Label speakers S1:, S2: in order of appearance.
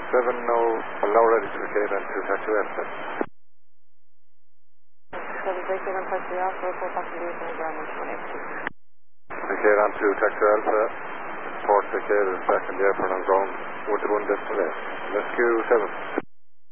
S1: now ready to vacate and to taxi Alpha.
S2: 7 vacate and taxi Alpha, 4 passengers and ground 118.
S1: Vacate on to taxi Alpha, port vacate is back in the airport on ground 121 destination. Rescue 7.